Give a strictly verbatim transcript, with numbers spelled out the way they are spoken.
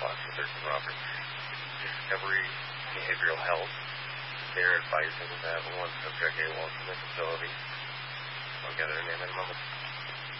Fox and Thurston Roberts, Discovery Behavioral Health. They're advising that one subject AWOL from the facility. I'll get their name in a moment.